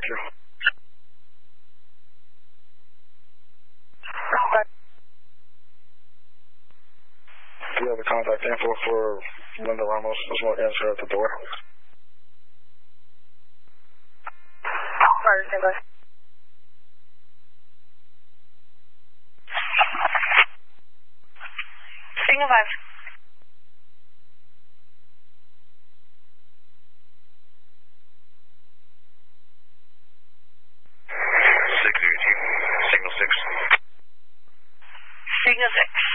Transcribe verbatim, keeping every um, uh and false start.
you. Okay. Do you have the contact info for Linda Ramos? Just want to answer at the door. Roger, stand by. Signal five. six zero two, signal six. Signal six.